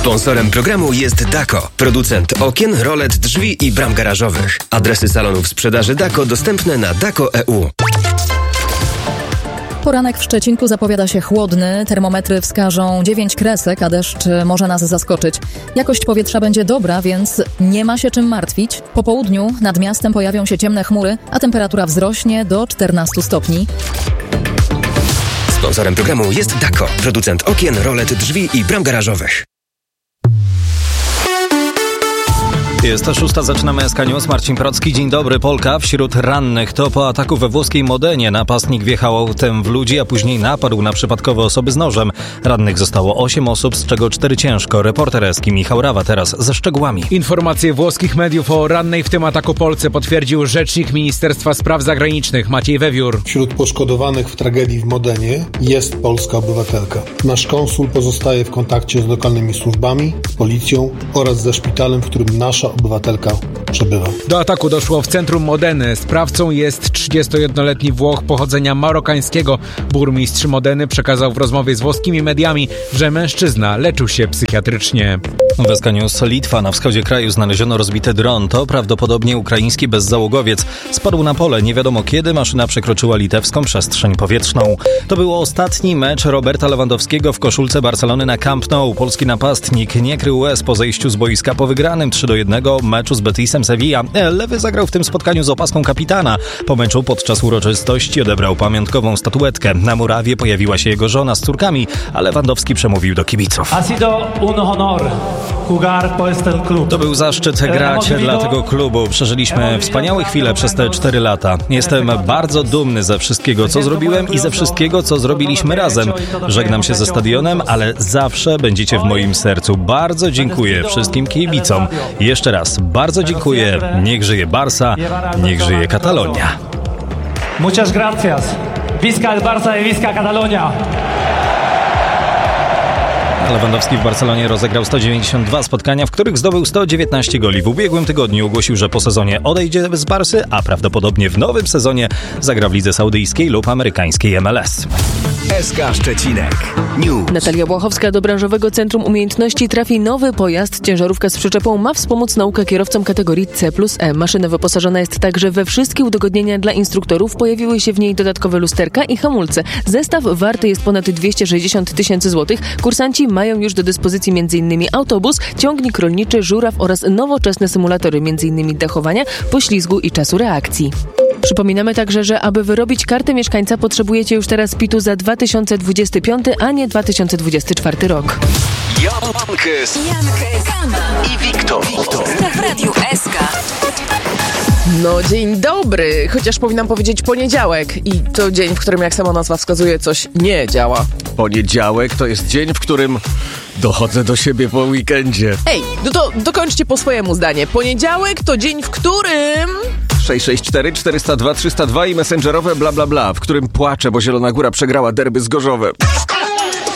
Sponsorem programu jest Dako, producent okien, rolet, drzwi i bram garażowych. Adresy salonów sprzedaży Dako dostępne na dako.eu. Poranek w Szczecinku zapowiada się chłodny. Termometry wskażą 9 kresek, a deszcz może nas zaskoczyć. Jakość powietrza będzie dobra, więc nie ma się czym martwić. Po południu nad miastem pojawią się ciemne chmury, a temperatura wzrośnie do 14 stopni. Sponsorem programu jest Dako, producent okien, rolet, drzwi i bram garażowych. Jest 6, zaczynamy SK News. Marcin Procki, dzień dobry. Polka wśród rannych. To po ataku we włoskiej Modenie. Napastnik wjechał autem w ludzi, a później napadł na przypadkowe osoby z nożem. Rannych zostało 8 osób, z czego 4 ciężko. Reporter Eski Michał Rawa teraz ze szczegółami. Informacje włoskich mediów o rannej w tym ataku Polce potwierdził rzecznik Ministerstwa Spraw Zagranicznych Maciej Wewiór. Wśród poszkodowanych w tragedii w Modenie jest polska obywatelka. Nasz konsul pozostaje w kontakcie z lokalnymi służbami, z policją oraz ze szpitalem, w którym nasza obywatelka przebywa. Do ataku doszło w centrum Modeny. Sprawcą jest 31-letni Włoch pochodzenia marokańskiego. Burmistrz Modeny przekazał w rozmowie z włoskimi mediami, że mężczyzna leczył się psychiatrycznie. W SK News. Litwa. Na wschodzie kraju znaleziono rozbity dron. To prawdopodobnie ukraiński bezzałogowiec. Spadł na pole. Nie wiadomo kiedy maszyna przekroczyła litewską przestrzeń powietrzną. To był ostatni mecz Roberta Lewandowskiego w koszulce Barcelony na Camp Nou. Polski napastnik nie krył łez po zejściu z boiska po wygranym 3-1 meczu z Betisem Sevilla. Lewy zagrał w tym spotkaniu z opaską kapitana. Po meczu podczas uroczystości odebrał pamiątkową statuetkę. Na murawie pojawiła się jego żona z córkami, a Lewandowski przemówił do kibiców. To był zaszczyt grać dla tego klubu. Przeżyliśmy wspaniałe chwile przez te 4 lata. Jestem bardzo dumny ze wszystkiego, co zrobiłem i ze wszystkiego, co zrobiliśmy razem. Żegnam się ze stadionem, ale zawsze będziecie w moim sercu. Bardzo dziękuję wszystkim kibicom. Jeszcze raz bardzo dziękuję. Niech żyje Barca, niech żyje Katalonia. Muchas gracias. Visca el Barça y visca Catalonia. Lewandowski w Barcelonie rozegrał 192 spotkania, w których zdobył 119 goli. W ubiegłym tygodniu ogłosił, że po sezonie odejdzie z Barsy, a prawdopodobnie w nowym sezonie zagra w lidze saudyjskiej lub amerykańskiej MLS. SK Szczecinek News. Natalia Błachowska. Do Branżowego Centrum Umiejętności trafi nowy pojazd. Ciężarówka z przyczepą ma wspomóc naukę kierowcom kategorii C+E. Maszyna wyposażona jest także we wszystkie udogodnienia dla instruktorów. Pojawiły się w niej dodatkowe lusterka i hamulce. Zestaw warty jest ponad 260 000 złotych. Kursanci mają już do dyspozycji m.in. autobus, ciągnik rolniczy, żuraw oraz nowoczesne symulatory, m.in. dachowania, poślizgu i czasu reakcji. Przypominamy także, że aby wyrobić kartę mieszkańca, potrzebujecie już teraz PIT-u za 2025, a nie 2024 rok. Jankes i Wiktor w Radiu SK. No dzień dobry, chociaż powinnam powiedzieć poniedziałek i to dzień, w którym jak sama nazwa wskazuje, coś nie działa. Poniedziałek to jest dzień, w którym dochodzę do siebie po weekendzie. Ej, no to dokończcie po swojemu zdanie. Poniedziałek to dzień, w którym... 664 402 302 i messengerowe bla bla bla, w którym płaczę, bo Zielona Góra przegrała derby z Gorzowem.